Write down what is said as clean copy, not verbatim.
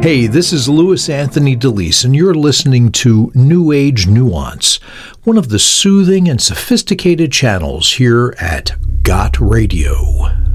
Hey, this is Louis Anthony DeLise, and you're listening to New Age Nuance, one of the soothing and sophisticated channels here at Got Radio.